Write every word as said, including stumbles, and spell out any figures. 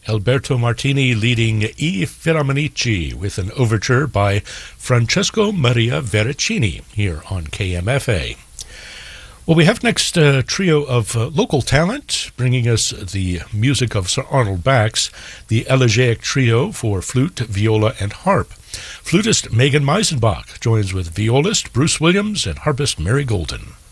Alberto Martini leading I Filarmonici with an overture by Francesco Maria Veracini here on K M F A. Well, we have next a trio of uh, local talent, bringing us the music of Sir Arnold Bax, the Elegiac Trio for flute, viola, and harp. Flutist Megan Meisenbach joins with violist Bruce Williams and harpist Mary Golden.